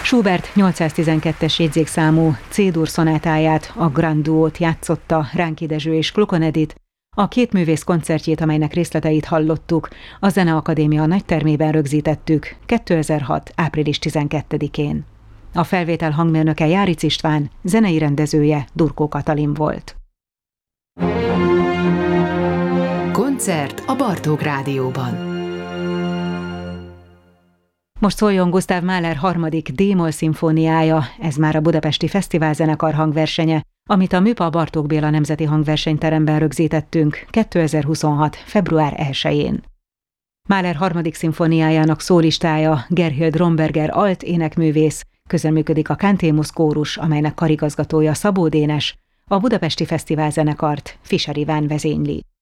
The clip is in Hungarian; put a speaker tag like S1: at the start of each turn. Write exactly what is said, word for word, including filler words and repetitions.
S1: Schubert nyolcszáztizenkettes jegyzékszámú C-dur szonátáját, a Grand Duót játszotta Ránki Dezső és Klukon Edit, a két művész koncertjét, amelynek részleteit hallottuk, a Zeneakadémia nagytermében rögzítettük kétezer-hat. április tizenkettedikén. A felvétel hangmérnöke Járic István, zenei rendezője Durkó Katalin volt.
S2: Koncert a Bartók Rádióban.
S1: Most szóljon Gustav Mahler harmadik D-moll szimfóniája, ez már a Budapesti Fesztiválzenekar hangversenye, amit a Műpa Bartók Béla Nemzeti Hangversenyteremben rögzítettünk kétezer-huszonhat. február elsején. Mahler harmadik szimfóniájának szólistája Gerhild Romberger alt énekművész, közreműködik a Cantemus kórus, amelynek karigazgatója Szabó Dénes, a Budapesti Fesztiválzenekart Fischer Iván vezényli.